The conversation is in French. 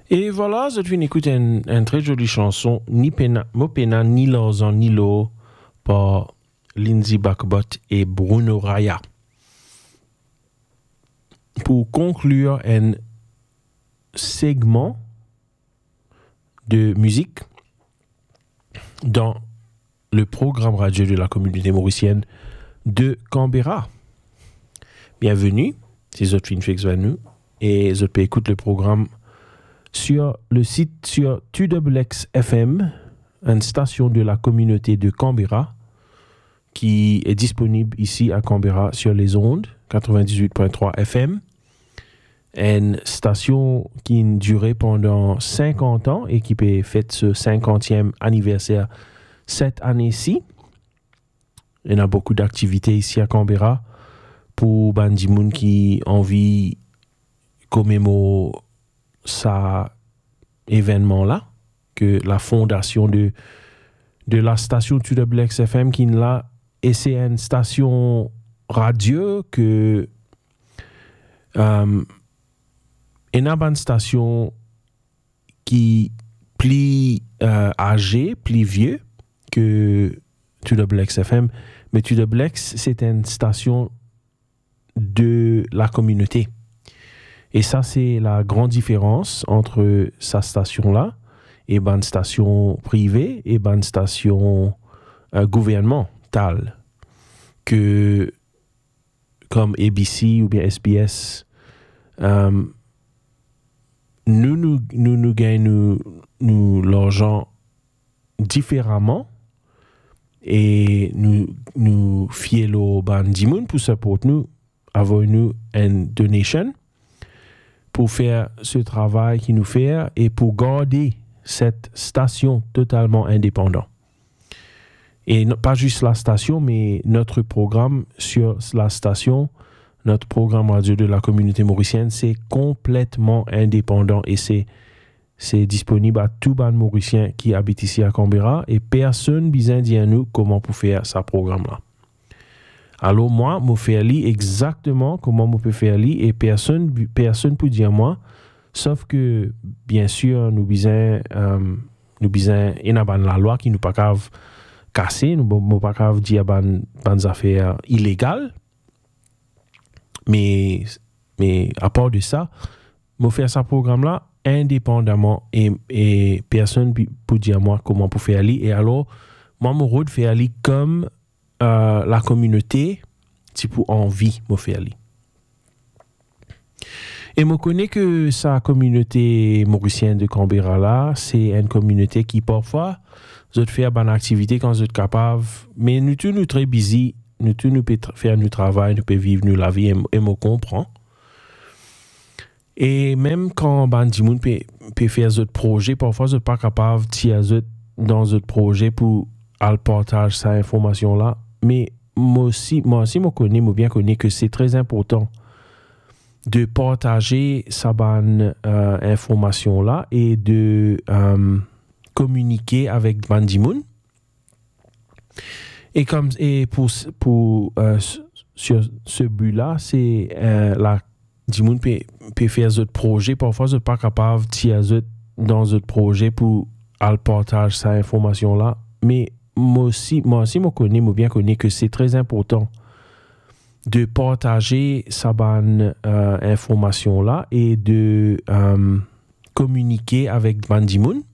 Et voilà, je viens d'écouter une très jolie chanson, Ni Pena, Mo Pena, Ni Lozan, Ni Lo, par Lindsay Buckbot et Bruno Raya. Pour conclure un segment de musique dans le programme radio de la communauté mauricienne de Canberra. Bienvenue, c'est Zotfin Fix Vanu et je peux écouter le programme sur le site sur TWX FM, une station de la communauté de Canberra qui est disponible ici à Canberra sur les ondes 98.3 FM. Une station qui a duré pendant 50 ans et qui peut fêter ce 50e anniversaire cette année-ci. Il y a beaucoup d'activités ici à Canberra pour Bandimoun qui ont envie commémorer cet événement-là, que la fondation de la station TWX FM qui est là, et c'est une station radio que une station qui plus âgée, plus vieux que TWX FM, mais TWX c'est une station de la communauté. Et ça, c'est la grande différence entre sa station-là et une station privée et une station gouvernementale. Que, comme ABC ou bien SBS, nous gagnons l'argent différemment et nous fions ban dimoun pour supporter nous, avoir nous une donation pour faire ce travail qu'il nous fait et pour garder cette station totalement indépendante. Et pas juste la station, mais notre programme sur la station, notre programme radio de la communauté mauricienne, c'est complètement indépendant et c'est disponible à tout ban mauricien qui habite ici à Canberra et personne besoin de dire nous comment pour faire ce programme-là. Alors moi, je fais exactement comment je peux faire et personne peut dire moi, sauf que bien sûr nous besoin il y a la loi qui nous pas capable casser, nous pas capable dire ban affaires illégales. Mais à part de ça, je fais ce programme là indépendamment et personne peut dire moi comment pour faire et alors moi mon rôle faire comme la communauté, c'est pour envie me faire li. Et je connais que sa communauté mauricienne de Canberra là, c'est une communauté qui parfois vous fait bonne activité quand vous êtes capable, mais nous tous nous très busy, nous tous nous peut faire notre travail, nous peut vivre nous la vie et me comprend. Et même quand bandimoun peut faire d'autres projets, parfois vous n'êtes pas capable de tirer dans d'autres projets pour al partage cette information là. Mais moi aussi, je bien connais que c'est très important de partager cette bonne information-là et de communiquer avec Bandimoun. Et pour sur ce but-là, c'est la Bandimoun peut faire d'autres projets. Parfois, vous n'êtes pas capable de tirer dans d'autres projets pour al partage cette information-là. Mais moi aussi, je bien connais que c'est très important de partager cette bonne information-là et de communiquer avec Bandimoun.